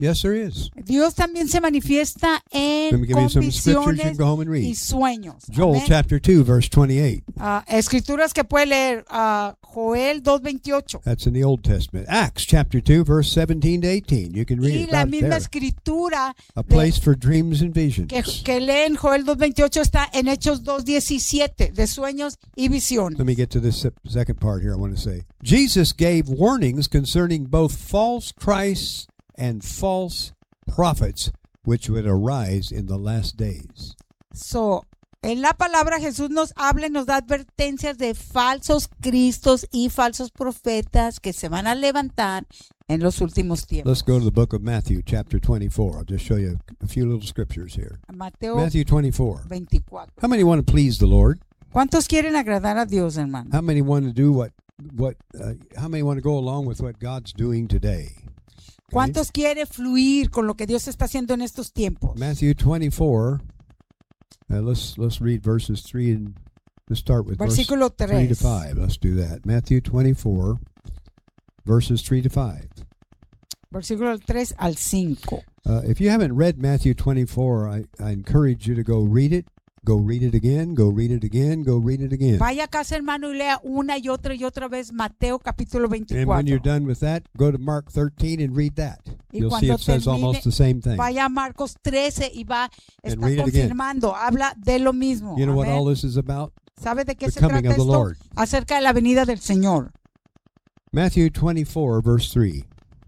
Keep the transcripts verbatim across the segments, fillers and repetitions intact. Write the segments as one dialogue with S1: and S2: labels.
S1: Yes, there is.
S2: Dios también se manifiesta
S1: Let me
S2: en
S1: give you some scriptures. You
S2: convicciones
S1: can go home and
S2: y
S1: read.
S2: sueños.
S1: Joel
S2: Amén.
S1: chapter two, verse twenty-eight.
S2: Ah, escrituras que puede leer uh, Joel dos veintiocho.
S1: That's in the Old Testament. Acts chapter two, verse seventeen to eighteen. You can read
S2: Y
S1: it
S2: la
S1: about
S2: misma
S1: there.
S2: escritura
S1: A
S2: de-
S1: place for dreams and visions.
S2: que, que leen Joel dos veintiocho está en Hechos dos diecisiete de sueños y visiones.
S1: Let me get to this se- second part here I want to say. Jesus gave warnings concerning both false Christs and false prophets which would arise in the last days.
S2: So, en la palabra Jesús nos habla y nos da advertencias de falsos cristos y falsos profetas que se van a levantar en los últimos tiempos.
S1: Let's go to the book of Matthew chapter twenty-four. I'll just show you a few little scriptures here.
S2: Mateo
S1: Matthew twenty-four.
S2: veinticuatro.
S1: How many want to please the Lord?
S2: ¿Cuántos quieren agradar a Dios, hermano?
S1: How many want to do what what uh, how many want to go along with what God's doing today? Okay?
S2: ¿Cuántos quieren fluir con lo que Dios está haciendo en estos tiempos?
S1: Matthew twenty-four. Uh, let's let's read verses three and let's start with verse
S2: Versículo
S1: three to
S2: tres.
S1: five. Let's do that. Matthew twenty-four, verses three to five.
S2: Versículo tres al cinco.
S1: Uh, if you haven't read Matthew twenty-four, I, I encourage you to go read it. Go read it again. Go read it again. Go read it again.
S2: Vaya a casa, hermano, y lea una y otra y otra vez Mateo capítulo
S1: And when you're
S2: veinticuatro.
S1: done with that, go to Mark thirteen and read that.
S2: Y
S1: You'll see
S2: cuando
S1: it says
S2: termine,
S1: almost the same thing.
S2: Vaya a Marcos trece y va,
S1: And
S2: está
S1: read it again.
S2: confirmando, habla de lo mismo.
S1: You know what
S2: Amén.
S1: all this is about?
S2: ¿Sabe de qué
S1: The
S2: se
S1: coming
S2: trata
S1: of the
S2: esto?
S1: Lord.
S2: Acerca de la venida del Señor.
S1: Matthew twenty-four, verse three.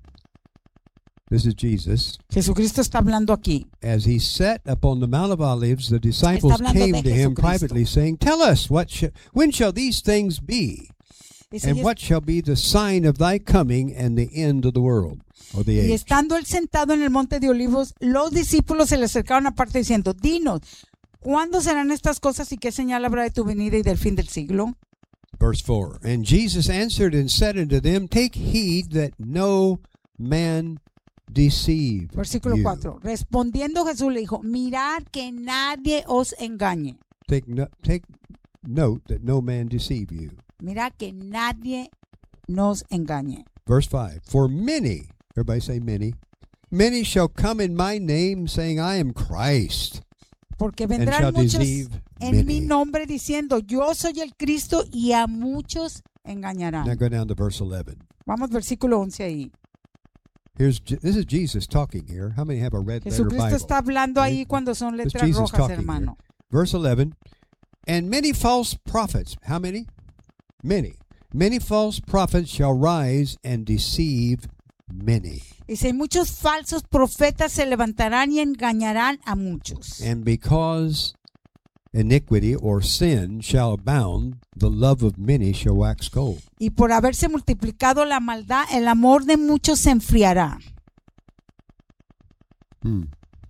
S1: This is Jesus.
S2: Jesucristo está hablando aquí.
S1: As he sat upon the Mount of Olives, the disciples
S2: hablando
S1: came
S2: de
S1: to him
S2: Jesucristo.
S1: privately, saying, Tell us, what sh- when shall these things be?
S2: Dice,
S1: And
S2: y,
S1: what shall be the sign of thy coming and the end of the world, or the
S2: y
S1: age?
S2: estando él sentado en el monte de Olivos, los discípulos se le acercaron aparte diciendo, dinos, ¿cuándo serán estas cosas y qué señal habrá de tu venida y del fin del siglo?
S1: Verse four. And Jesus answered and said unto them, Take heed that no man deceive
S2: Versículo
S1: you.
S2: cuatro. Respondiendo Jesús le dijo, mirad que nadie os engañe.
S1: Take, no, take note that no man deceive you.
S2: Mirad que nadie nos engañe.
S1: Verse five. For many, everybody say many, many shall come in my name, saying, I am Christ,
S2: Porque
S1: and
S2: vendrán
S1: shall
S2: muchos
S1: deceive
S2: en mi
S1: many.
S2: nombre diciendo, yo soy el Cristo, y a muchos engañarán.
S1: Now go down to verse eleven.
S2: Vamos versículo once ahí.
S1: Here's Je- this is Jesus talking here. How many have a red letter
S2: Jesucristo
S1: Bible?
S2: está hablando ahí cuando son
S1: It's
S2: letras
S1: Jesus
S2: rojas,
S1: talking
S2: hermano.
S1: Verse eleven. And many false prophets. How many? Many. Many false prophets shall rise and deceive many.
S2: Dice, y muchos falsos profetas se levantarán y engañarán a muchos.
S1: And because iniquity or sin shall abound, the love of many shall wax cold.
S2: Y por haberse multiplicado la maldad, el amor de muchos se enfriará.
S1: Hmm.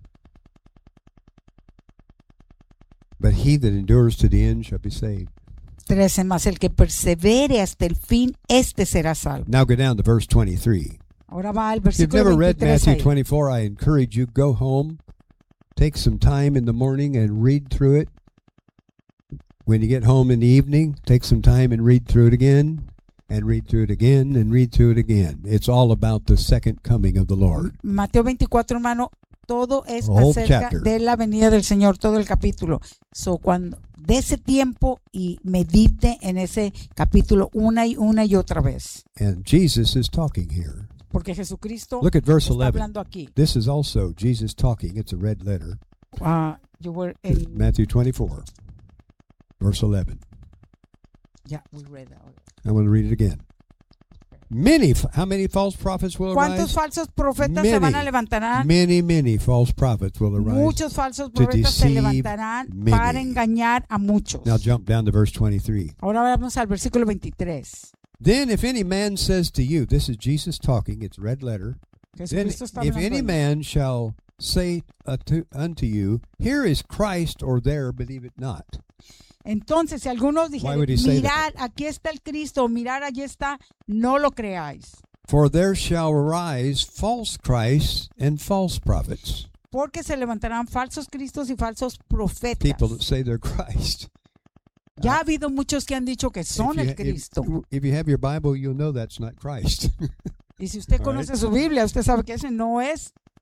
S1: But he that endures to the end shall be saved.
S2: trece más, el que persevere hasta el fin, este será salvo.
S1: Now go down to verse twenty-three.
S2: Ahora va al
S1: If you've
S2: versículo
S1: never read
S2: veintitrés
S1: Matthew
S2: ahí.
S1: twenty-four, I encourage you, go home, take some time in the morning and read through it. When you get home in the evening, take some time and read through it again, and read through it again, and read through it again. It's all about the second coming of the Lord.
S2: Mateo veinticuatro, hermano, todo es
S1: The whole
S2: acerca
S1: chapter.
S2: de la venida del Señor, todo el capítulo. So, cuando de ese tiempo y medite en ese capítulo una y una y otra vez.
S1: And Jesus is talking here.
S2: Porque Jesucristo
S1: Look at verse
S2: está
S1: eleven.
S2: hablando aquí.
S1: This is also Jesus talking. It's a red letter.
S2: Ah, you were in,
S1: Matthew twenty-four, verse eleven.
S2: yeah, we read that.
S1: I want to read it again. Many, how many false prophets will
S2: ¿Cuántos
S1: arise?
S2: falsos profetas se van a
S1: Many,
S2: levantar?
S1: Many, many false prophets will arise.
S2: Muchos falsos
S1: to
S2: profetas se
S1: deceive
S2: levantarán
S1: many.
S2: para engañar a muchos.
S1: Now jump down to verse twenty-three.
S2: Ahora vamos al versículo veintitrés.
S1: Then if any man says to you, this is Jesus talking, it's red letter. Then
S2: Jesucristo está
S1: if
S2: hablando
S1: any
S2: ahí.
S1: man shall say unto, unto you, here is Christ, or there, believe it not.
S2: Entonces, si algunos
S1: Why would he
S2: dijeren,
S1: say
S2: mirad, aquí está el Cristo, mirar, allí está, no lo creáis.
S1: For there shall arise false Christs and false prophets.
S2: Porque se levantarán falsos cristos y falsos profetas.
S1: People that say they're Christ.
S2: Ya ha habido muchos que han dicho que son
S1: If you,
S2: el Cristo.
S1: if, if you have your Bible, you'll know that's not Christ.
S2: Y si usted
S1: All
S2: conoce
S1: right.
S2: su Biblia, usted sabe que ese no es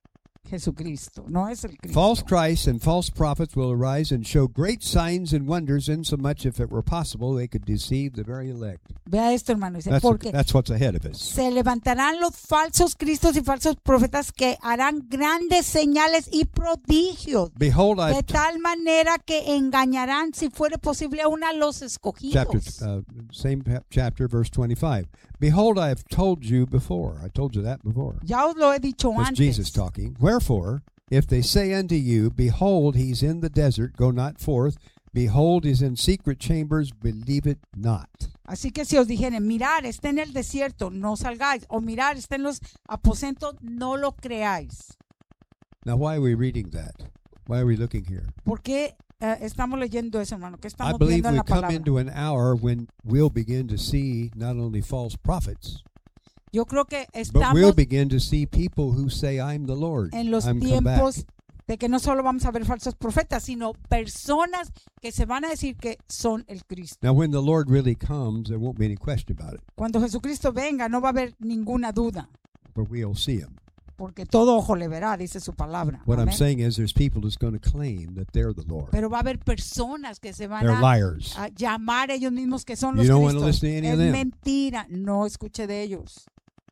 S2: Jesucristo, no es el Cristo.
S1: False Christs and false prophets will arise and show great signs and wonders, insomuch if it were possible they could deceive the very elect.
S2: Vea esto, hermano, dice,
S1: That's,
S2: porque
S1: that's what's ahead of us.
S2: se levantarán los falsos cristos y falsos profetas que harán grandes señales y prodigios,
S1: Behold,
S2: de
S1: I've
S2: tal manera que engañarán, si fuere posible, aún a los
S1: chapter,
S2: escogidos.
S1: uh, same pa- chapter, verse twenty-five. Behold, I have told you before. I told you that before.
S2: Ya os lo he dicho
S1: That's
S2: antes.
S1: Jesus talking. Wherefore, if they say unto you, Behold, he's in the desert, go not forth. Behold, he's in secret chambers, believe it not.
S2: Así que si os dijeren, mirar, está en el desierto, no salgáis, o mirar, está en los aposentos, no lo creáis.
S1: Now, why are we reading that? Why are we looking here?
S2: ¿Por qué eh, estamos leyendo eso, hermano? ¿Qué
S1: I
S2: estamos
S1: believe
S2: viendo en
S1: we
S2: la
S1: come
S2: palabra?
S1: into an hour when we'll begin to see not only false prophets,
S2: Yo creo que
S1: but we'll
S2: estamos
S1: begin to see people who say, I'm the Lord.
S2: en los
S1: I'm come back.
S2: tiempos de que no solo vamos a ver falsos profetas, sino personas que se van a decir que son el Cristo.
S1: Now, when the Lord really comes, there won't be any question about it,
S2: Cuando Jesucristo venga, no va a haber ninguna duda,
S1: but we'll see him.
S2: porque todo ojo le verá, dice su palabra.
S1: What I'm
S2: Amén.
S1: saying is there's people that's going to claim that they're the Lord.
S2: Pero va a haber personas que se van
S1: They're
S2: a,
S1: liars.
S2: a llamar ellos mismos que son
S1: You
S2: los
S1: don't want to
S2: Cristos.
S1: listen to any
S2: Es
S1: of them.
S2: mentira, no escuche de ellos.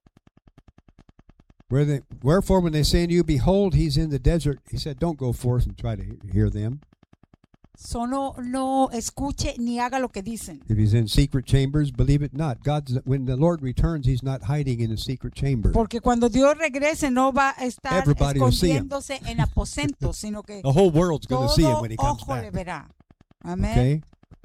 S1: Where they, wherefore, when they say unto you, Behold, he's in the desert, he said, don't go forth and try to he- hear them.
S2: So no, no escuche ni haga lo que dicen.
S1: If he's in secret chambers, believe it not. God's when the Lord returns, he's not hiding in a secret chamber.
S2: Porque cuando Dios regrese no va a estar
S1: Everybody will see him.
S2: escondiéndose en aposentos, sino que
S1: The whole world's going to see him
S2: todo
S1: when he comes
S2: ojo le
S1: back.
S2: verá. Amén.
S1: Okay?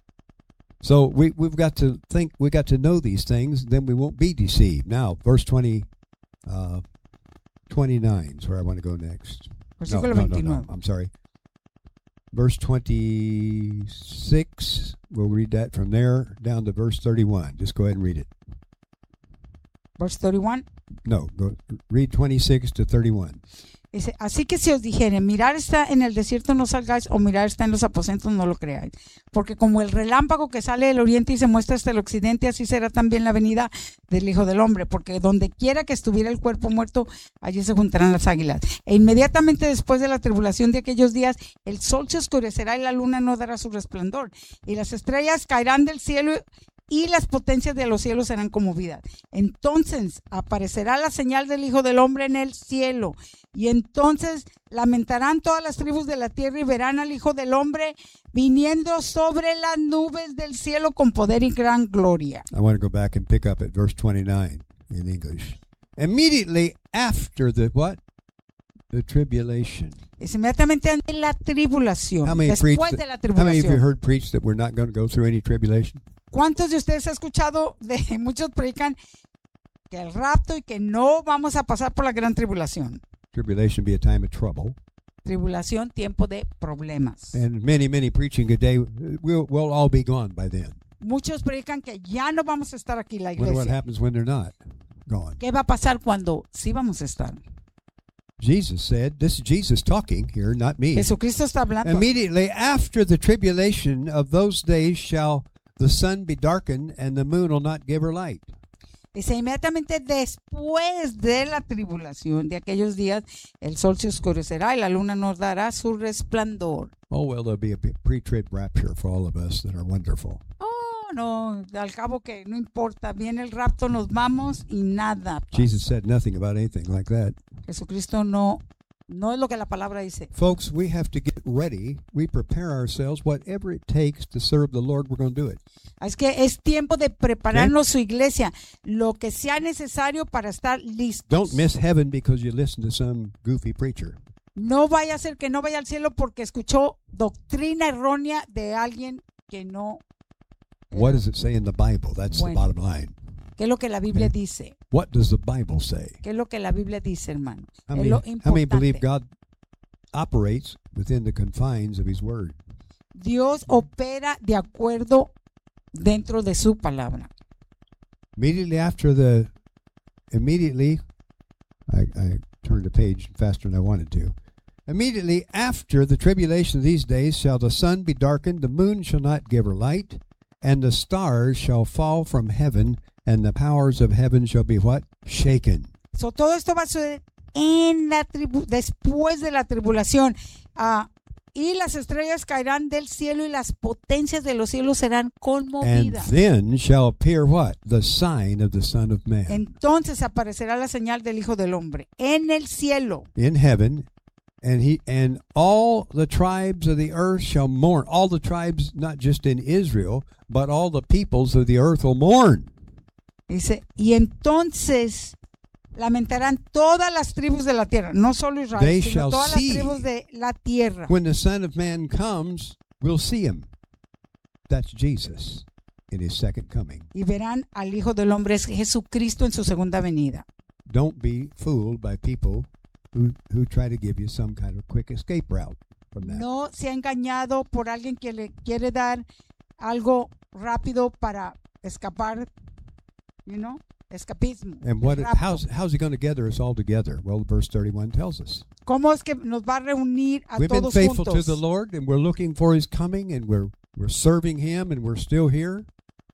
S1: So we, we've got to think, we got to know these things, then we won't be deceived. Now, verse twenty, uh, twenty-nine is where I want to go next. No,
S2: Versículo
S1: no, no,
S2: veintinueve.
S1: no, I'm sorry. Verse twenty-six, we'll read that from there down to verse thirty-one. Just go ahead and read it.
S2: Verse thirty-one.
S1: No, go, read twenty-six to thirty-one.
S2: Dice, así que si os dijeren, mirar está en el desierto, no salgáis, o mirar está en los aposentos, no lo creáis. Porque como el relámpago que sale del oriente y se muestra hasta el occidente, así será también la venida del Hijo del Hombre. Porque donde quiera que estuviera el cuerpo muerto, allí se juntarán las águilas. E inmediatamente después de la tribulación de aquellos días, el sol se oscurecerá y la luna no dará su resplandor. Y las estrellas caerán del cielo y las potencias de los cielos serán conmovidas. Entonces aparecerá la señal del Hijo del Hombre en el cielo. Y entonces lamentarán todas las tribus de la tierra y verán al Hijo del Hombre viniendo sobre las nubes del cielo con poder y gran gloria.
S1: I want to go back and pick up at verse twenty-nine in English. Immediately after the what? The tribulation.
S2: Es inmediatamente antes de la tribulación.
S1: How many,
S2: Después
S1: preached
S2: de la
S1: that, how many of you
S2: tribulación.
S1: heard preach that we're not going to go through any tribulation?
S2: ¿Cuántos de ustedes han escuchado de muchos predican que el rapto y que no vamos a pasar por la gran tribulación?
S1: Tribulation be a time of trouble.
S2: Tribulación, tiempo de problemas.
S1: And many, many preaching today, we'll, we'll all be gone by then.
S2: Muchos predican que ya no vamos a estar aquí en la
S1: Wonder what
S2: iglesia.
S1: happens when they're not gone.
S2: ¿Qué va a pasar cuando sí vamos a estar?
S1: Jesus said, this is Jesus talking here, not me.
S2: Jesucristo está hablando.
S1: Immediately after the tribulation of those days shall the sun be darkened and the moon will not give her light.
S2: Dice, inmediatamente después de la tribulación de aquellos días, el sol se oscurecerá y la luna nos dará su resplandor.
S1: Oh, well, there'll be a pre-trib rapture for all of us that are wonderful.
S2: Oh, no, al cabo que no importa, viene el rapto, nos vamos y nada pasa.
S1: Jesus said nothing about anything like that.
S2: Jesucristo no, no es lo que la palabra dice.
S1: Folks, we have to get ready. We prepare ourselves. Whatever it takes to serve the Lord, we're going to do it.
S2: Es que es tiempo de prepararnos su iglesia, lo que sea necesario para estar listos.
S1: Don't miss heaven because you listen to some goofy preacher.
S2: No vaya a ser que no vaya al cielo porque escuchó doctrina errónea de alguien que no.
S1: What does it say in the Bible? That's
S2: Bueno.
S1: the bottom line.
S2: ¿Qué es lo que la Biblia dice?
S1: What does the Bible say?
S2: ¿Qué es lo que la Biblia dice, hermano?
S1: How
S2: Es
S1: many,
S2: lo
S1: how many believe
S2: importante.
S1: God operates within the confines of His Word?
S2: Dios opera de acuerdo dentro de su palabra.
S1: Immediately after the, immediately, I, I turned the page faster than I wanted to. Immediately after the tribulation of these days shall the sun be darkened, the moon shall not give her light, and the stars shall fall from heaven, and the powers of heaven shall be what? Shaken.
S2: So, todo esto va a suceder en la tribu, después de la tribulación. Ah, y las estrellas caerán del cielo y las potencias de los cielos serán
S1: And
S2: conmovidas.
S1: then shall appear what? The sign of the Son of Man.
S2: Entonces aparecerá la señal del Hijo del Hombre en el cielo.
S1: In heaven, and he and all the tribes of the earth shall mourn. All the tribes, not just in Israel, but all the peoples of the earth will mourn.
S2: Dice, y entonces lamentarán todas las tribus de la tierra, no solo Israel,
S1: They
S2: sino
S1: shall
S2: todas las
S1: see.
S2: tribus de la tierra.
S1: When the Son of Man comes, we'll see him. That's Jesus in his second coming.
S2: Y verán al Hijo del Hombre, es Jesucristo en su segunda venida.
S1: Don't be fooled by people who, who try to give you some kind of quick escape route from that.
S2: No se ha engañado por alguien que le quiere dar algo rápido para escapar, you know, escapismo.
S1: And what?
S2: rapto.
S1: How's how's he going to gather us all together? Well, verse thirty-one tells us.
S2: ¿Cómo es que nos va a reunir a
S1: We've been
S2: todos
S1: faithful to
S2: juntos?
S1: the Lord, and we're looking for his coming, and we're we're serving him, and we're still here.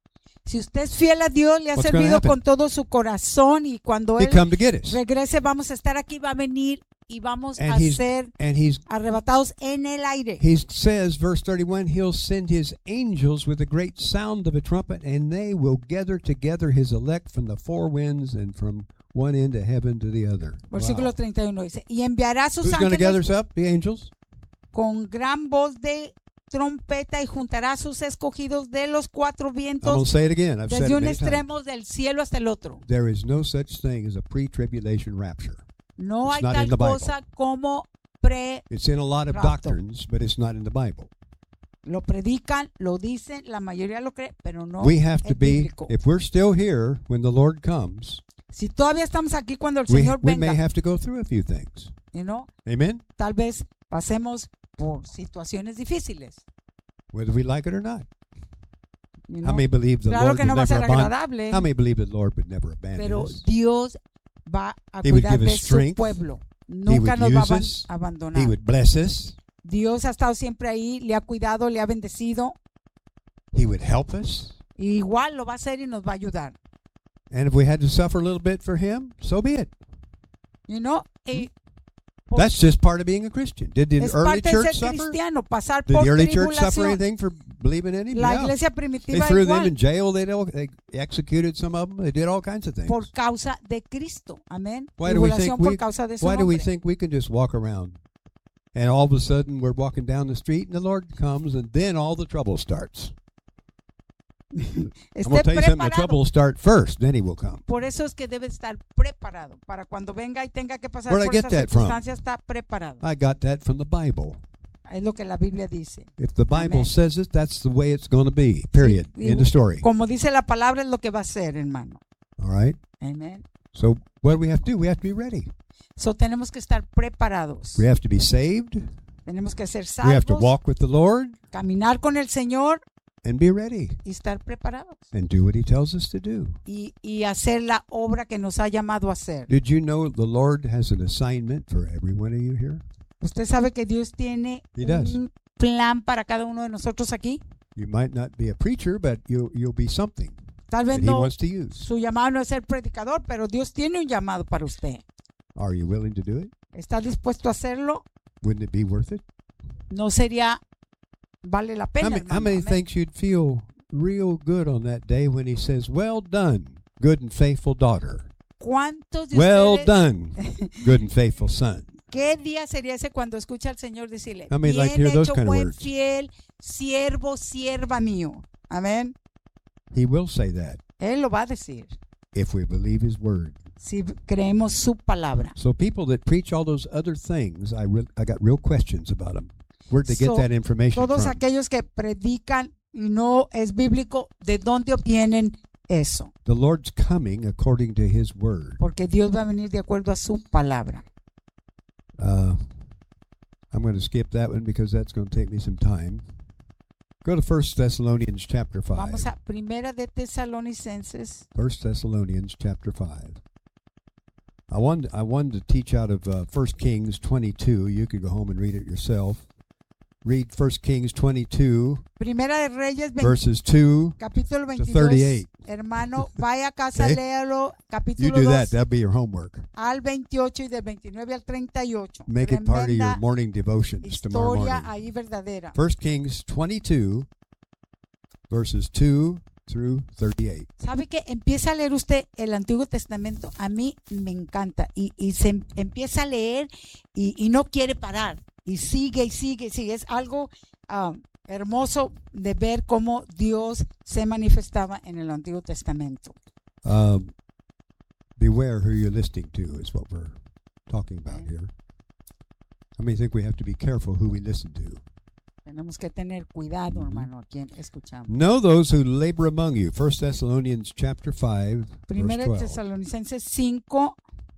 S2: Si usted es fiel a Dios, le ha
S1: What's gonna
S2: servido
S1: happen?
S2: con todo su corazón, y cuando
S1: He
S2: Él
S1: come to get us,
S2: regrese vamos a estar aquí, va a venir y vamos
S1: And
S2: a
S1: he's-
S2: ser
S1: and he's
S2: arrebatados en el aire.
S1: he says, verse thirty-one, he'll send his angels with a great sound of a trumpet, and they will gather together his elect from the four winds and from one end of heaven to the other.
S2: Versículo
S1: Wow.
S2: treinta y uno dice, y enviará a sus
S1: Who's going to gather
S2: ángeles
S1: us up? The angels.
S2: con gran voz de trompeta y juntará a sus escogidos de los cuatro
S1: I'm going
S2: vientos
S1: to say it again. I've said
S2: desde
S1: it
S2: un
S1: many times.
S2: extremo del cielo hasta el otro.
S1: There is no such thing as a pre-tribulation rapture.
S2: No
S1: It's
S2: hay
S1: not in
S2: tal
S1: the Bible.
S2: cosa como pre,
S1: It's in a lot of
S2: Rapto.
S1: doctrines, but it's not in the Bible.
S2: lo predican, lo dicen, la mayoría lo cree, pero no
S1: We have to
S2: es
S1: be,
S2: bíblico.
S1: if we're still here when the Lord comes,
S2: Si todavía estamos aquí cuando el
S1: we,
S2: Señor
S1: we may
S2: venga,
S1: have to go through a few things.
S2: you know,
S1: Amen?
S2: tal vez pasemos por situaciones difíciles.
S1: Whether we like it or not.
S2: you
S1: How
S2: know.
S1: many believe the
S2: Claro
S1: Lord
S2: que
S1: would
S2: no va a
S1: never
S2: ser
S1: abandon?
S2: agradable,
S1: How many believe the Lord would never abandon
S2: pero
S1: us?
S2: Dios va a
S1: He would
S2: cuidar
S1: give
S2: de
S1: us
S2: su
S1: strength.
S2: pueblo.
S1: He
S2: Nunca
S1: would
S2: nos va a
S1: use
S2: aban-
S1: us. He
S2: abandonar.
S1: would bless us.
S2: Dios ha estado siempre ahí, le ha cuidado, le ha bendecido.
S1: He would help us.
S2: Y igual lo va a hacer y nos va a ayudar.
S1: And if we had to suffer a little bit for him, so be it.
S2: You know, y por-
S1: That's just part of being a Christian. Did the
S2: es
S1: early
S2: parte de
S1: church
S2: ser
S1: suffer?
S2: cristiano, pasar
S1: Did
S2: por
S1: the early church suffer
S2: tribulación.
S1: anything for believing in him?
S2: La
S1: Yeah.
S2: iglesia
S1: They
S2: primitiva
S1: threw them
S2: igual,
S1: in jail. They, don't- they executed some of them. They did all kinds of things.
S2: por causa de Cristo. Amén.
S1: Why do we
S2: Tribulación
S1: think
S2: por
S1: we,
S2: causa de su
S1: why do we
S2: nombre.
S1: think we can just walk around and all of a sudden we're walking down the street and the Lord comes and then all the trouble starts? I'm going
S2: Esté
S1: to tell you something. The
S2: preparado.
S1: trouble will start first, then he will come.
S2: Por eso es que debe estar preparado. Para cuando venga y tenga que pasar
S1: Where'd I
S2: por
S1: get
S2: esas
S1: that from?
S2: circunstancias, está preparado.
S1: I got that from the Bible.
S2: Es lo que la Biblia dice.
S1: If the Bible
S2: Amen.
S1: says it, that's the way it's going to be. Period.
S2: Y
S1: End of story.
S2: Como dice la palabra, es lo que va a ser, hermano.
S1: All right?
S2: Amén.
S1: So what do we have to do? We have to be ready.
S2: So tenemos que estar preparados.
S1: We have to be saved.
S2: Tenemos que ser
S1: We have to
S2: salvos,
S1: walk with the Lord
S2: caminar con el Señor
S1: and be ready
S2: y estar preparados.
S1: and do what he tells us to do.
S2: Y, y hacer la obra que nos ha llamado a hacer.
S1: Did you know the Lord has an assignment for every one of you here?
S2: Usted sabe que Dios tiene
S1: He does.
S2: un plan para cada uno de nosotros aquí.
S1: You might not be a preacher, but you'll, you'll be something
S2: Tal
S1: that
S2: vez
S1: he
S2: no,
S1: wants to use.
S2: su llamado no es ser predicador, pero Dios tiene un llamado para usted.
S1: Are you willing to do it?
S2: ¿Está dispuesto a hacerlo?
S1: Wouldn't it be worth it?
S2: No sería, vale la
S1: How
S2: pena.
S1: many, how
S2: hermano.
S1: many
S2: Amén.
S1: think you'd feel real good on that day when he says, "Well done, good and faithful daughter.
S2: ¿Cuántos de
S1: Well
S2: ustedes,
S1: done, good and faithful son."
S2: qué día sería ese cuando escucha al Señor decirle,
S1: How many like to
S2: bien
S1: hear those
S2: hecho,
S1: kind of
S2: buen,
S1: words?
S2: fiel, siervo, sierva mío? Amén.
S1: He will say that
S2: Él lo va a decir
S1: if we believe his word.
S2: si creemos su palabra.
S1: So people that preach all those other things, I re- I got real questions about them. Where'd they get
S2: So,
S1: that information
S2: Todos
S1: from?
S2: aquellos que predican y no es bíblico, ¿de dónde obtienen eso?
S1: The Lord's coming according to his word.
S2: Porque Dios va a venir de acuerdo a su palabra.
S1: Uh, I'm going to skip that one because that's going to take me some time. Go to First Thessalonians chapter five.
S2: Vamos a Primera de Tesalonicenses.
S1: First Thessalonians chapter five. I wanted I wanted to teach out of uh, First Kings twenty-two. You could go home and read it yourself. read First Kings twenty-two,
S2: Primera de Reyes veinte,
S1: verses two
S2: capítulo
S1: to
S2: veintidós.
S1: thirty-eight.
S2: Hermano, vaya a casa,
S1: Okay.
S2: léalo,
S1: You
S2: capítulo
S1: do that.
S2: dos
S1: That'll be your homework.
S2: al veintiocho y del veintinueve al treinta y ocho.
S1: Make it part of your
S2: Tremenda
S1: morning devotions tomorrow
S2: historia
S1: morning.
S2: ahí verdadera.
S1: First Kings twenty-two, verses two through thirty-eight.
S2: ¿Sabe que empieza a leer usted el Antiguo Testamento? A mí me encanta. Y, y se em- empieza a leer y, y no quiere parar. Y sigue y sigue y sigue. Es algo ah, hermoso de ver cómo Dios se manifestaba en el Antiguo Testamento.
S1: Um, beware who you're listening to is what we're talking about here. How many think we have to be careful who we listen to?
S2: Tenemos que tener cuidado, hermano, a quien escuchamos.
S1: Know those who labor among you. First Thessalonians chapter five, verse
S2: Primera de
S1: twelve.
S2: Tesalonicenses cinco,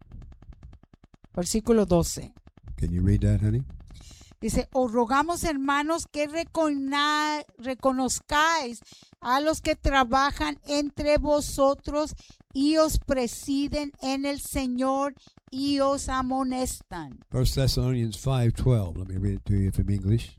S2: versículo doce.
S1: Can you read that, honey?
S2: Dice, os rogamos, hermanos, que recona- reconozcáis a los que trabajan entre vosotros y os presiden en el Señor y os amonestan.
S1: First Thessalonians five twelve. Let me read it to you from English.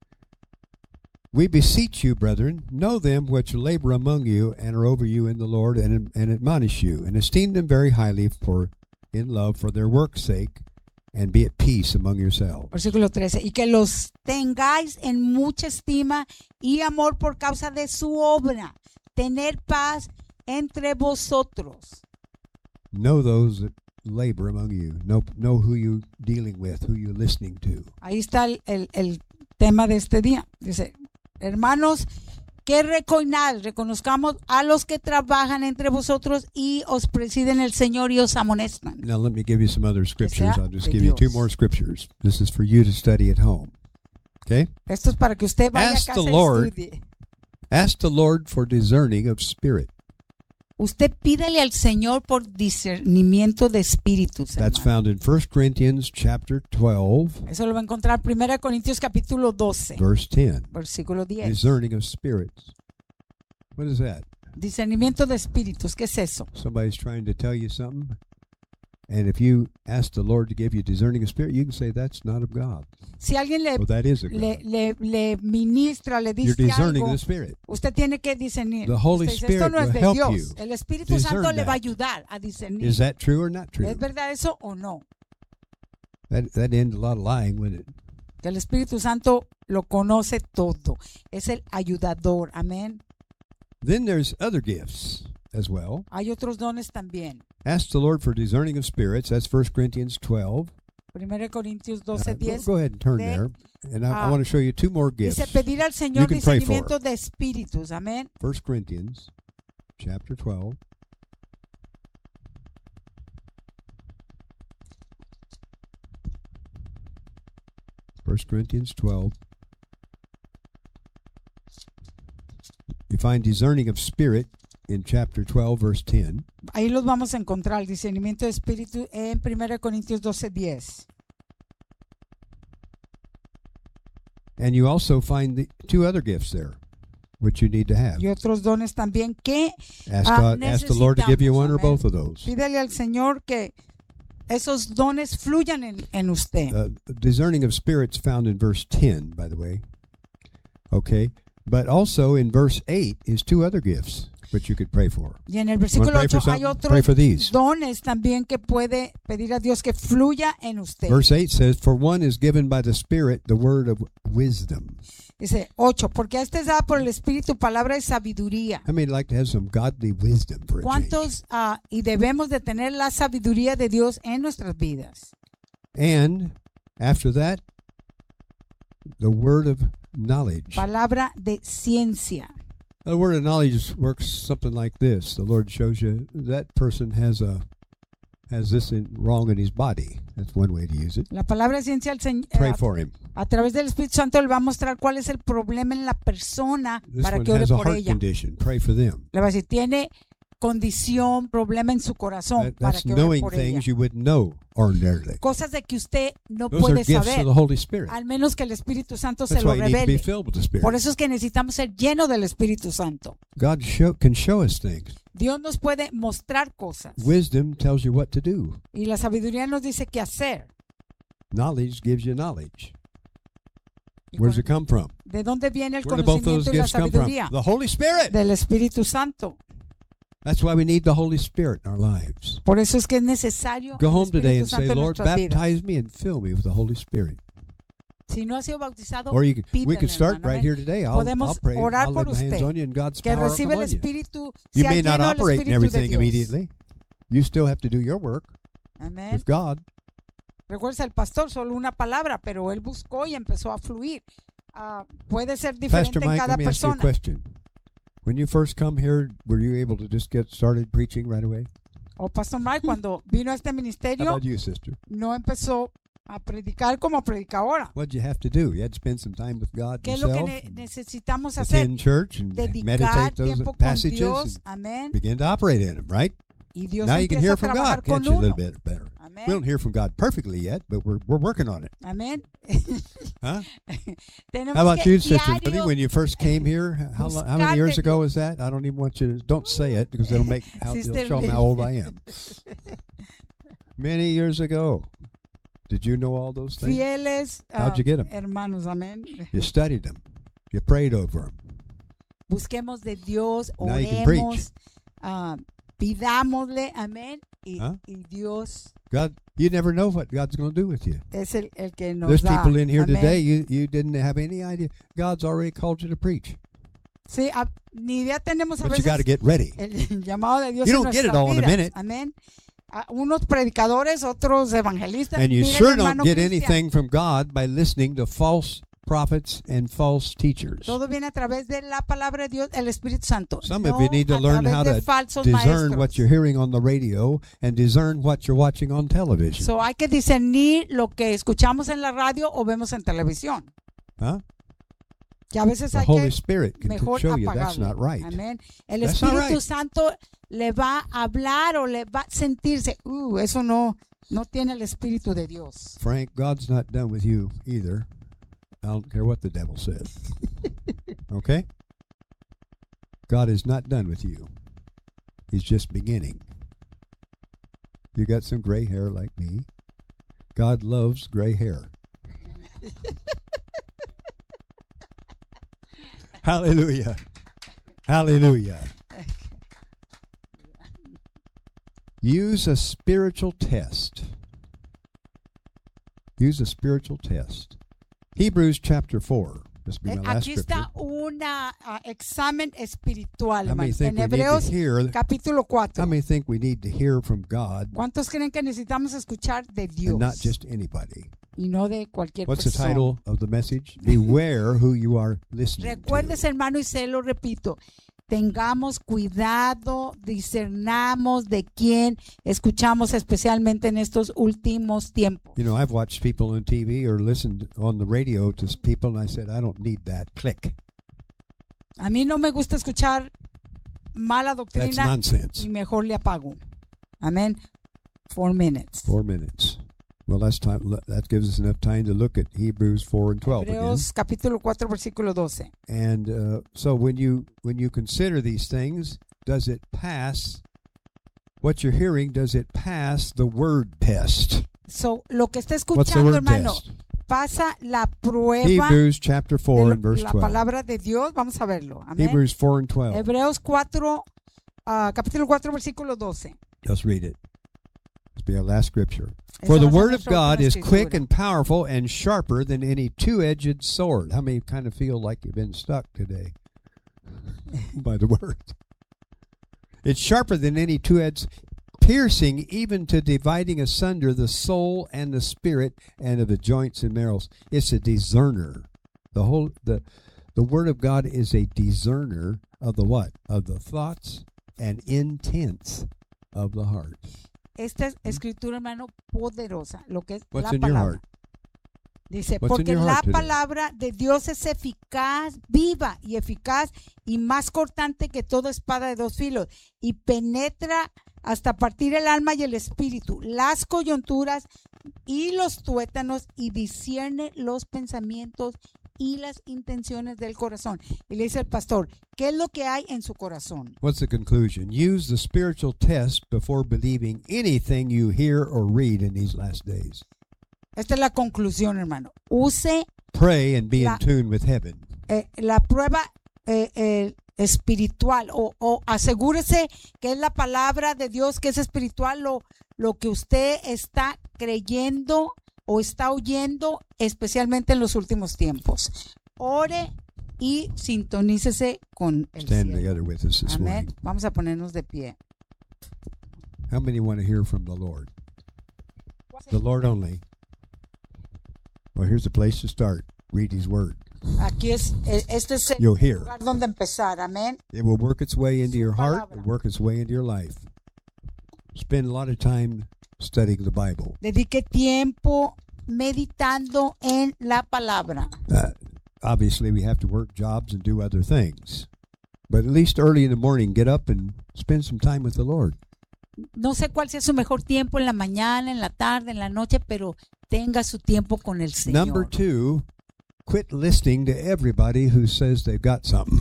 S1: We beseech you, brethren, know them which labor among you and are over you in the Lord, and, and admonish you, and esteem them very highly for in love for their work's sake, and be at peace among yourselves.
S2: Versículo trece. Y que los tengáis en mucha estima y amor por causa de su obra. Tener paz entre vosotros.
S1: Know those that labor among you. Know, know who you're dealing with, who you're listening to.
S2: Ahí está el, el, el tema de este día. Dice, hermanos, que recoinad, reconozcamos a los que trabajan entre vosotros y os presiden el Señor y os amonestan.
S1: Now let me give you some other scriptures.
S2: sea
S1: I'll just
S2: de
S1: give you two
S2: Dios.
S1: more scriptures. This is for you to study at home. Okay?
S2: Esto es para que usted vaya
S1: Ask
S2: a casa
S1: the
S2: y
S1: Lord.
S2: estudie.
S1: Ask the Lord for discerning of spirit.
S2: Usted pídale al Señor por discernimiento de espíritus.
S1: That's
S2: hermano.
S1: found in First Corinthians chapter twelve,
S2: Eso lo va a encontrar en Primera Corintios capítulo doce,
S1: verse ten.
S2: versículo diez.
S1: Discerning of spirits. What is that?
S2: Discernimiento de espíritus, ¿qué es eso?
S1: Somebody's trying to tell you something, and if you ask the Lord to give you discerning of spirit, you can say that's not of God.
S2: Si alguien le,
S1: Well, that is of
S2: le,
S1: God.
S2: le, le ministra, le
S1: You're
S2: dice
S1: discerning
S2: algo,
S1: the spirit.
S2: usted tiene que discernir.
S1: The Holy
S2: Usted dice, esto no es
S1: Spirit
S2: de
S1: will help
S2: Dios.
S1: you
S2: El Espíritu
S1: discern
S2: Santo le va a
S1: that.
S2: ayudar a discernir.
S1: Is that true or not true?
S2: ¿Es verdad eso o no?
S1: That that ends a lot of lying, wouldn't it?
S2: Que el Espíritu Santo lo conoce todo. Es el ayudador. Amén.
S1: Then there's other gifts as well.
S2: Hay otros dones también.
S1: Ask the Lord for discerning of spirits. That's First Corinthians twelve.
S2: Primera Corintios
S1: Uh,
S2: doce,
S1: go,
S2: diez.
S1: go ahead and turn
S2: de-
S1: there. And I, I
S2: ah,
S1: want to show you two more gifts.
S2: Dice pedir al Señor
S1: You can pray for
S2: discernimiento de espíritus. Amén.
S1: First Corinthians chapter twelve. First Corinthians twelve. You find discerning of spirit in chapter twelve, verse ten.
S2: Ahí los vamos a encontrar, el discernimiento de espíritu en Primera Corintios doce, diez.
S1: And you also find the two other gifts there, which you need to have.
S2: Y otros dones también que
S1: Ask
S2: ah,
S1: God, ask the Lord to give you one or
S2: necesitamos,
S1: both of those.
S2: pídele al Señor que esos dones fluyan en, en usted.
S1: Uh, discerning of spirits found in verse ten, by the way. Okay, but also in verse eight is two other gifts which you could pray for.
S2: Y en el
S1: You wanna
S2: versículo
S1: pray for
S2: ocho hay
S1: something? Pray
S2: otros
S1: for these.
S2: dones también que puede pedir a Dios que fluya en usted.
S1: Verse eight says, "For one is given by the Spirit the word of wisdom."
S2: Dice ocho, porque a este es dada por el Espíritu palabra de sabiduría.
S1: How many would like to have some godly wisdom for a change?
S2: ¿Cuántos ah, y debemos de tener la sabiduría de Dios en nuestras vidas?
S1: And after that, the word of knowledge.
S2: Palabra de ciencia.
S1: The word of knowledge works something like this. The Lord shows you that person has a has this in, wrong in his body. That's one way to use it.
S2: La palabra de ciencia al Señor,
S1: Pray for him.
S2: a través del Espíritu Santo le va a mostrar cuál es el problema en la persona
S1: This
S2: para
S1: one
S2: que ore
S1: has a
S2: por
S1: heart
S2: ella.
S1: condition. Pray for them.
S2: Le va a decir, tiene condición, problema en su corazón
S1: That-
S2: para
S1: that's
S2: que ore
S1: knowing
S2: por ella.
S1: things you wouldn't know ordinarily.
S2: Cosas de que usted no
S1: Those are
S2: puede
S1: gifts of
S2: saber,
S1: the Holy Spirit.
S2: al menos que el Espíritu Santo se
S1: That's
S2: lo
S1: why you need to be
S2: revele.
S1: filled with the Spirit.
S2: Por eso es que necesitamos ser llenos del Espíritu Santo.
S1: God show, can show us things.
S2: Dios nos puede mostrar cosas
S1: Wisdom tells you what to do.
S2: y la sabiduría nos dice qué hacer.
S1: Knowledge gives you knowledge.
S2: Y
S1: Where does
S2: con-
S1: it come from?
S2: ¿De dónde viene el
S1: Where do both those
S2: conocimiento y la
S1: gifts come from?
S2: sabiduría?
S1: The Holy Spirit.
S2: Del Espíritu Santo.
S1: That's why we need the Holy Spirit in our lives.
S2: Por eso es que es necesario
S1: Go
S2: el
S1: home today
S2: Espíritu
S1: and say,
S2: Santo en
S1: Lord,
S2: nuestras vidas.
S1: baptize me and fill me with the Holy Spirit.
S2: Si no ha sido bautizado,
S1: Or you can, we
S2: pídele,
S1: can start
S2: hermano,
S1: right
S2: amén.
S1: here today. I'll,
S2: Podemos
S1: I'll pray.
S2: orar
S1: I'll
S2: por
S1: lay my hands
S2: usted,
S1: on you and God's
S2: que
S1: power will
S2: recibe
S1: come
S2: el
S1: on you.
S2: Espíritu,
S1: You
S2: sea
S1: may not
S2: lleno del
S1: operate in
S2: Espíritu de
S1: everything
S2: Dios.
S1: immediately. You still have to do your work
S2: Amén.
S1: with God.
S2: Recuerda, el pastor solo una palabra, pero él buscó y empezó a fluir. Ah, puede ser diferente
S1: Pastor
S2: en
S1: Mike,
S2: cada
S1: let me ask you a
S2: persona.
S1: question. When you first come here, were you able to just get started preaching right away?
S2: O Pastor Mike, cuando vino a este
S1: How
S2: ministerio,
S1: about you, sister?
S2: no empezó a predicar como predica ahora.
S1: What did you have to do? You had to spend some time with God
S2: ¿Qué es lo que
S1: yourself,
S2: ne- necesitamos hacer?
S1: attend church, and
S2: Dedicar
S1: meditate those
S2: tiempo con
S1: passages,
S2: Dios.
S1: and
S2: Amén.
S1: begin to operate in them, right?
S2: Y Dios
S1: Now you can
S2: empieza
S1: hear
S2: a
S1: from
S2: trabajar
S1: God,
S2: con
S1: can't you, a little
S2: uno.
S1: bit better?
S2: Amén.
S1: We don't hear from God perfectly yet, but we're we're working on it.
S2: Amén.
S1: Huh?
S2: Tenemos
S1: How about
S2: que
S1: you, Sister
S2: diario
S1: Judy? When you first came here, how, lo- how many
S2: buscar
S1: years
S2: de
S1: ago was that? I don't even want you to, don't say it because it'll make, how, it'll
S2: Sister
S1: show them how old I am. Many years ago. Did you know all those things?
S2: fieles
S1: How'd
S2: ah,
S1: you get 'em?
S2: hermanos, amén.
S1: You studied them. You prayed over them.
S2: Busquemos de Dios,
S1: Now you can preach.
S2: oremos, ah, pidámosle, amén. Y,
S1: Huh?
S2: y Dios
S1: God, you never know what God's going to do with you.
S2: es el, el que nos
S1: There's
S2: da.
S1: people in here
S2: amén.
S1: today, you, you didn't have any idea. God's already called you to preach.
S2: Sí, ah, ni idea tenemos a
S1: But you got to
S2: veces
S1: get ready.
S2: el llamado de Dios
S1: You
S2: en
S1: don't get it
S2: nuestras
S1: all in a
S2: vidas.
S1: minute.
S2: Amén. Ah, unos predicadores, otros evangelistas.
S1: And you
S2: Mira el
S1: sure don't
S2: hermano
S1: get
S2: Cristian.
S1: anything from God by listening to false prophets and false teachers.
S2: Todo viene a través de la palabra de Dios, el Espíritu Santo.
S1: Some of
S2: no
S1: you need to
S2: a
S1: learn
S2: través
S1: how
S2: de
S1: to
S2: falsos
S1: discern
S2: maestros.
S1: what you're hearing on the radio and discern what you're watching on television.
S2: So hay que discernir lo que escuchamos en la radio o vemos en televisión.
S1: Huh?
S2: Que a veces
S1: The
S2: hay
S1: Holy
S2: que
S1: Spirit can
S2: mejor
S1: show you that's
S2: apagarlo.
S1: not right.
S2: Amén. El
S1: That's not
S2: Espíritu
S1: right.
S2: Santo le va a hablar o le va a sentirse, uh, eso no, no tiene el Espíritu de Dios.
S1: Frank, God's not done with you either. I don't care what the devil says. Okay? God is not done with you. He's just beginning. You got some gray hair like me. God loves gray hair. Hallelujah. Hallelujah. Use a spiritual test. Use a spiritual test. Hebrews chapter four. This will be
S2: Eh,
S1: my last
S2: Aquí
S1: scripture.
S2: está un examen espiritual,
S1: How many
S2: hermanos.
S1: think
S2: En
S1: we need to
S2: Hebreos
S1: hear?
S2: capítulo
S1: How
S2: cuatro.
S1: many think we need to hear from God
S2: ¿Cuántos creen que necesitamos escuchar de Dios
S1: and not just anybody?
S2: y no de cualquier
S1: What's the
S2: persona?
S1: title of the message? Beware who you are listening
S2: Recuérdese,
S1: to.
S2: hermano, y se lo repito. Tengamos cuidado, discernamos de quién escuchamos, especialmente en estos últimos tiempos.
S1: You know, I've watched people on T V or listened on the radio to s- people, and I said, I don't need that. Click.
S2: A mí no me gusta escuchar mala
S1: That's
S2: doctrina
S1: nonsense.
S2: y mejor le apago. Amén. Four minutes.
S1: Four minutes. Well, that's time. That gives us enough time to look at Hebrews four and twelve again.
S2: Hebreos capítulo cuatro, versículo doce.
S1: And uh, so, when you when you consider these things, does it pass? What you're hearing, does it pass the word test?
S2: So, lo que está
S1: What's the
S2: escuchando,
S1: word
S2: hermano,
S1: test?
S2: pasa la prueba
S1: Hebrews chapter
S2: de
S1: four
S2: lo-
S1: and verse
S2: la
S1: twelve.
S2: palabra de Dios. Vamos a verlo. Amén.
S1: Hebrews four and twelve.
S2: Hebreos cuatro, ah, capítulo cuatro, versículo doce.
S1: Let's read it. This will be our last scripture.
S2: Esa
S1: For the
S2: va a ser
S1: word of
S2: nuestra
S1: God
S2: última
S1: is quick
S2: escritura.
S1: and powerful and sharper than any two-edged sword. How many kind of feel like you've been stuck today by the word? It's sharper than any two-edged, piercing even to dividing asunder the soul and the spirit and of the joints and marrows. It's a discerner. The whole the the word of God is a discerner of the what? Of the thoughts and intents of the heart.
S2: Esta es escritura, hermano, poderosa. Lo que es
S1: What's
S2: la
S1: in your
S2: palabra.
S1: heart?
S2: Dice,
S1: What's in
S2: porque
S1: your
S2: la
S1: heart today?
S2: palabra de Dios es eficaz, viva y eficaz y más cortante que toda espada de dos filos y penetra hasta partir el alma y el espíritu, las coyunturas y los tuétanos y discierne los pensamientos y las intenciones del corazón. Y le dice el pastor, ¿qué es lo que hay en su corazón?
S1: What's the conclusion? Use the spiritual test before believing anything you hear or read in these last days.
S2: Esta es la conclusión, hermano. Use
S1: Pray and be
S2: La-
S1: in tune with heaven.
S2: Eh, la prueba eh, eh, espiritual o, o asegúrese que es la palabra de Dios, que es espiritual, lo, lo que usted está creyendo o está oyendo, especialmente en los últimos tiempos. Ore y sintonícese con el
S1: Stand
S2: cielo.
S1: together with us this
S2: Amén.
S1: morning.
S2: Vamos a ponernos de pie.
S1: How many want to hear from the Lord? The Lord only. Well, here's a place to start. Read His Word.
S2: Aquí es, eh, este es el
S1: You'll hear.
S2: lugar donde empezar. Amén.
S1: It will work its way into your heart
S2: palabra.
S1: and work its way into your life. Spend a lot of time studying the Bible.
S2: Dedique tiempo meditando en la palabra.
S1: Uh, obviously, we have to work jobs and do other things. But at least early in the morning, get up and spend some time with the Lord.
S2: No sé cuál sea su mejor tiempo, en la mañana, en la tarde, en la noche, pero tenga su tiempo con el Señor.
S1: Number two, quit listening to everybody who says they've got something.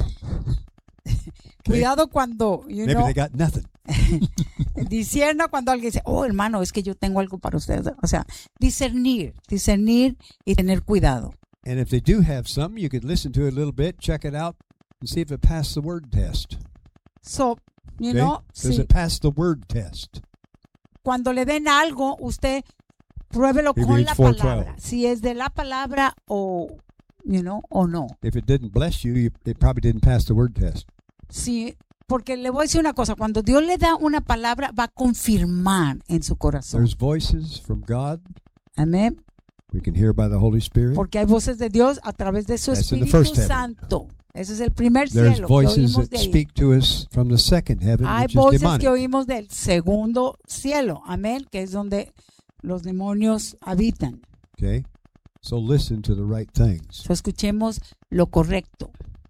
S2: Cuidado cuando, you
S1: Maybe
S2: know,
S1: they got nothing.
S2: discierna cuando alguien dice, oh hermano, es que yo tengo algo para ustedes. O sea, discernir, discernir y tener cuidado.
S1: And if they do have something, you could listen to it a little bit, check it out, and see if it passed the word test.
S2: So, you
S1: Okay?
S2: know,
S1: Does
S2: si,
S1: it pass the word test?
S2: cuando le den algo, usted pruébelo con
S1: Hebrews
S2: la
S1: four
S2: palabra.
S1: twelve.
S2: Si es de la palabra o, you know, o no.
S1: If it didn't bless you, you it probably didn't pass the word test.
S2: Sí, porque le voy a decir una cosa, cuando Dios le da una palabra, va a confirmar en su corazón.
S1: There's voices from God
S2: Amén.
S1: we can hear by the Holy Spirit.
S2: Porque hay voces de Dios a través de su
S1: That's in the
S2: Espíritu
S1: first heaven.
S2: Santo. Ese es el primer
S1: There's
S2: cielo que
S1: voices
S2: oímos
S1: that
S2: de ahí.
S1: speak to us from the second heaven,
S2: Hay
S1: which is
S2: voces
S1: demonic.
S2: que oímos del segundo cielo. Amén. Que es donde los demonios habitan.
S1: Okay? So listen to the right things.
S2: So, escuchemos lo correcto.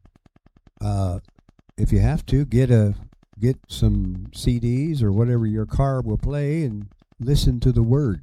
S1: Uh, if you have to, get a get some C Ds or whatever your car will play and listen to the word.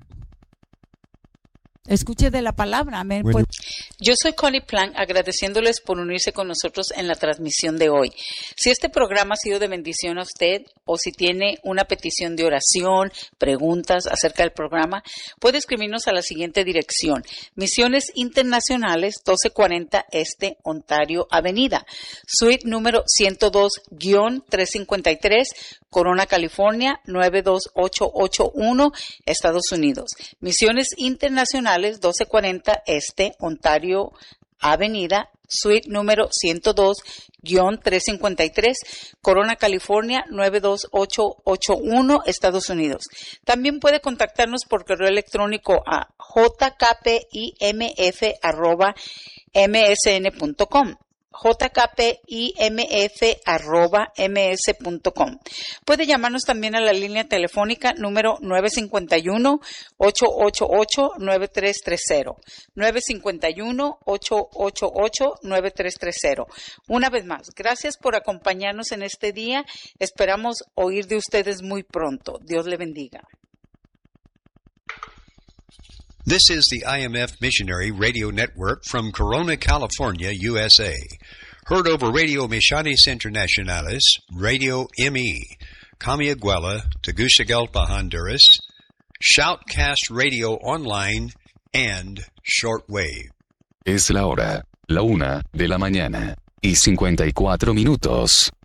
S2: Escuche de la palabra. Amén.
S1: When
S2: Pues,
S3: Yo soy Connie Plank, agradeciéndoles por unirse con nosotros en la transmisión de hoy. Si este programa ha sido de bendición a usted o si tiene una petición de oración, preguntas acerca del programa, puede escribirnos a la siguiente dirección: Misiones Internacionales, doce cuarenta Este, Ontario Avenida, suite número ciento dos guión trescientos cincuenta y tres, Corona, California, nueve dos ocho ocho uno, Estados Unidos. Misiones Internacionales, doce cuarenta Este, Ontario Avenida, suite número ciento dos guión trescientos cincuenta y tres, Corona, California, nueve dos ocho ocho uno, Estados Unidos. También puede contactarnos por correo electrónico a j k p i m f arroba m s n punto com. j k p i m f arroba m s punto com. Puede llamarnos también a la línea telefónica número nueve cinco uno, ocho ocho ocho, nueve tres tres cero. nueve cinco uno, ocho ocho ocho, nueve tres tres cero. Una vez más, gracias por acompañarnos en este día. Esperamos oír de ustedes muy pronto. Dios le bendiga.
S4: This is the I M F Missionary Radio Network from Corona, California, U S A. Heard over Radio Misiones Internacionales, Radio M E, Camiaguela, Tegucigalpa, Honduras, Shoutcast Radio Online, and Shortwave.
S5: Es la hora, la una de la mañana y cincuenta y cuatro minutos.